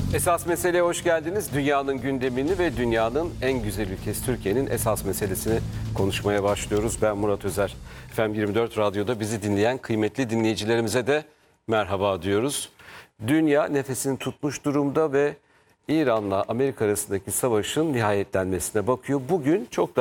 Esas meseleye hoş geldiniz. Dünyanın gündemini ve dünyanın en güzel ülkesi Türkiye'nin esas meselesini konuşmaya başlıyoruz. Ben Murat Özer. FM 24 Radyo'da bizi dinleyen kıymetli dinleyicilerimize de merhaba diyoruz. Dünya nefesini tutmuş durumda ve İran'la Amerika arasındaki savaşın nihayetlenmesine bakıyor. Bugün çok